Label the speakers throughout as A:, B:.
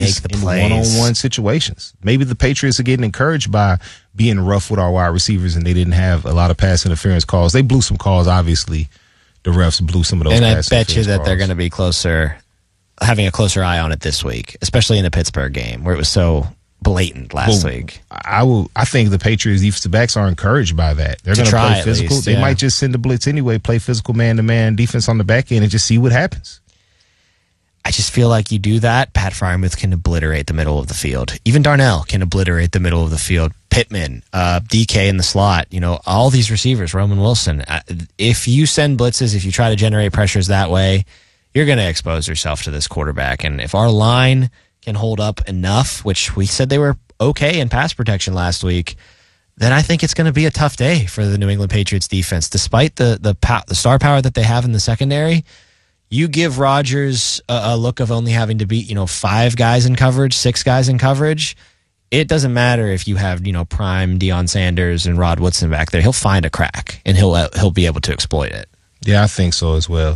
A: make the
B: in
A: plays.
B: One-on-one situations. Maybe the Patriots are getting encouraged by being rough with our wide receivers, and they didn't have a lot of pass interference calls. They blew some calls, obviously. The refs blew some of those.
A: And I
B: pass
A: bet you that
B: calls.
A: they're going to be having a closer eye on it this week, especially in the Pittsburgh game where it was so blatant last week.
B: I think the Patriots defensive backs are encouraged by that. They're going to play physical. They might just send a blitz anyway, play physical man-to-man defense on the back end, and just see what happens.
A: I just feel like you do that, Pat Freiermuth can obliterate the middle of the field. Even Darnell can obliterate the middle of the field. Pittman, DK in the slot, all these receivers, Roman Wilson. If you send blitzes, if you try to generate pressures that way, you're going to expose yourself to this quarterback. And if our line can hold up enough, which we said they were okay in pass protection last week, then I think it's going to be a tough day for the New England Patriots defense. Despite the star power that they have in the secondary, you give Rodgers a look of only having to beat 5 guys in coverage, 6 guys in coverage. It doesn't matter if you have prime Deion Sanders and Rod Woodson back there. He'll find a crack and he'll be able to exploit it.
B: Yeah, I think so as well.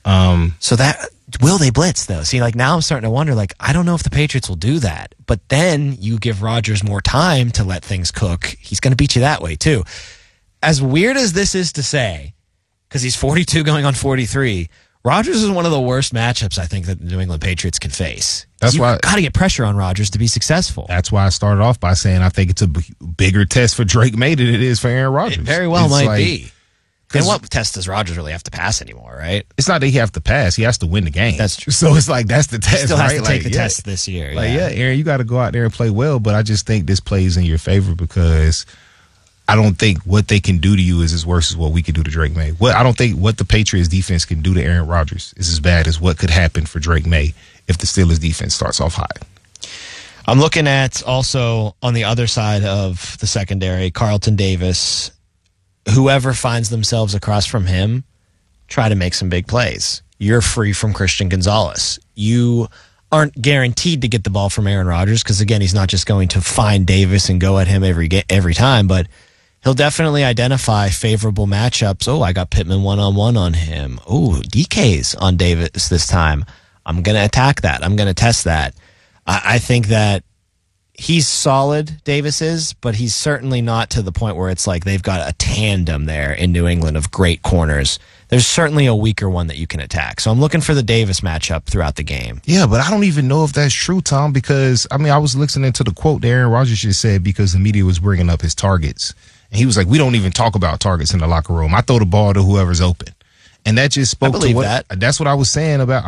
A: So that will they blitz though? See, now I'm starting to wonder. I don't know if the Patriots will do that. But then you give Rodgers more time to let things cook. He's going to beat you that way too. As weird as this is to say, because he's 42 going on 43. Rodgers is one of the worst matchups I think that the New England Patriots can face.
B: That's why
A: got to get pressure on Rodgers to be successful.
B: That's why I started off by saying I think it's a bigger test for Drake May than it is for Aaron Rodgers.
A: It very well might be. And what test does Rodgers really have to pass anymore, right?
B: It's not that he have to pass; he has to win the game.
A: That's true.
B: So it's that's the test.
A: He still has
B: right?
A: to take the test this year.
B: Aaron, you got to go out there and play well. But I just think this plays in your favor because I don't think what they can do to you is as worse as what we can do to Drake May. I don't think what the Patriots defense can do to Aaron Rodgers is as bad as what could happen for Drake May if the Steelers defense starts off high.
A: I'm looking at also on the other side of the secondary, Carlton Davis. Whoever finds themselves across from him, try to make some big plays. You're free from Christian Gonzalez. You aren't guaranteed to get the ball from Aaron Rodgers because, again, he's not just going to find Davis and go at him every time, but he'll definitely identify favorable matchups. Oh, I got Pittman one-on-one on him. Oh, DK's on Davis this time. I'm going to attack that. I'm going to test that. I think that he's solid, Davis is, but he's certainly not to the point where it's they've got a tandem there in New England of great corners. There's certainly a weaker one that you can attack. So I'm looking for the Davis matchup throughout the game.
B: Yeah, but I don't even know if that's true, Tom, because, I was listening to the quote that Aaron Rodgers just said because the media was bringing up his targets. And he was like, we don't even talk about targets in the locker room. I throw the ball to whoever's open. And that just spoke to what that's what I was saying about,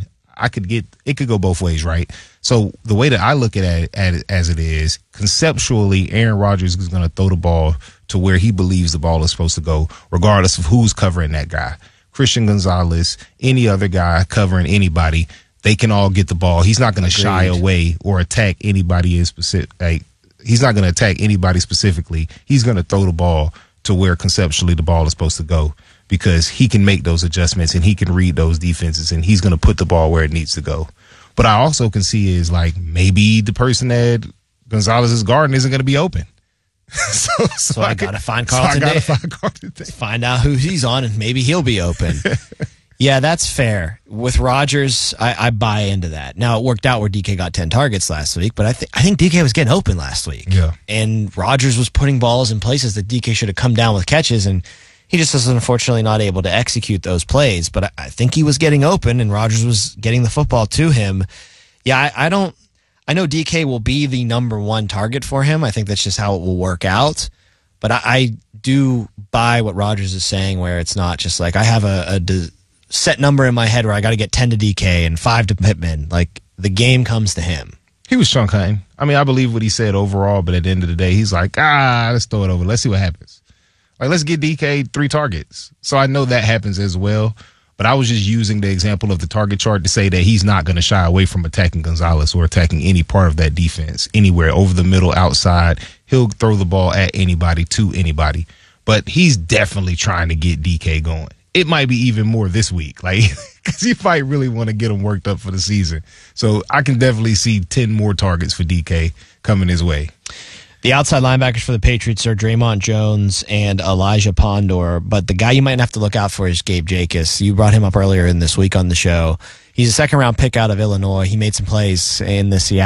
B: it could go both ways, right? So the way that I look at it as it is, conceptually, Aaron Rodgers is going to throw the ball to where he believes the ball is supposed to go, regardless of who's covering that guy. Christian Gonzalez, any other guy covering anybody, they can all get the ball. He's not going to shy away or attack anybody in specific. He's not going to attack anybody specifically. He's going to throw the ball to where conceptually the ball is supposed to go, because he can make those adjustments and he can read those defenses and he's going to put the ball where it needs to go. But I also can see is maybe the person that Gonzalez is guarding isn't going to be open. so
A: I got to find Carlton Davis. Find out who he's on and maybe he'll be open. Yeah, that's fair. With Rodgers, I buy into that. Now, it worked out where DK got 10 targets last week, but I think DK was getting open last week.
B: Yeah.
A: And Rodgers was putting balls in places that DK should have come down with catches, and he just was unfortunately not able to execute those plays. But I think he was getting open, and Rodgers was getting the football to him. Yeah, I know DK will be the number one target for him. I think that's just how it will work out. But I do buy what Rodgers is saying, where it's not just I have a set number in my head where I got to get 10 to DK and 5 to Pittman. The game comes to him.
B: He was chunk hunting. I believe what he said overall, but at the end of the day, he's let's throw it over. Let's see what happens. Let's get DK 3 targets. So I know that happens as well. But I was just using the example of the target chart to say that he's not going to shy away from attacking Gonzalez or attacking any part of that defense anywhere, over the middle, outside. He'll throw the ball at anybody, to anybody. But he's definitely trying to get DK going. It might be even more this week, because he might really want to get him worked up for the season. So I can definitely see 10 more targets for DK coming his way.
A: The outside linebackers for the Patriots are Draymond Jones and Elijah Pondor, but the guy you might have to look out for is Gabe Jacas. You brought him up earlier in this week on the show. He's a second-round pick out of Illinois. He made some plays in the Seattle